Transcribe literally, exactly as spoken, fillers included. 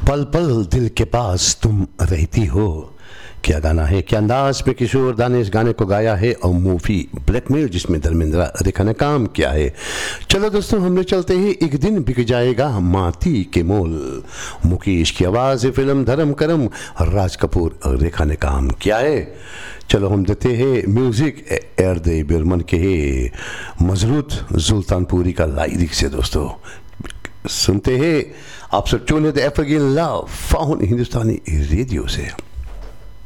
पल पल दिल के पास तुम रहती हो, क्या गाना है, क्या अंदाज में किशोर दा ने इस गाने को गाया है और मूवी ब्लैकमेल जिसमें धर्मेंद्र रेखा ने काम किया है। चलो दोस्तों, हमने चलते ही एक दिन बिक जाएगा माटी के मोल, मुकेश की आवाज़ है, फिल्म धर्म करम, राज कपूर और रेखा ने काम किया है। चलो हम देते हैं म्यूजिक एर्दे बिरमन के मजरूत सुल्तानपुरी का लाइरिक से। दोस्तों सुनते हैं आप सब, tune the एफरग्रीन love found Hindustani radio से।